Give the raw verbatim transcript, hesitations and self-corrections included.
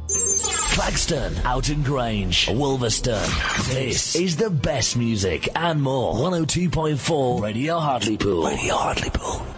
Claxton, Oughton Grange, Wolverston. This is the best music and more. one oh two point four Radio Hartlepool. Radio Hartlepool.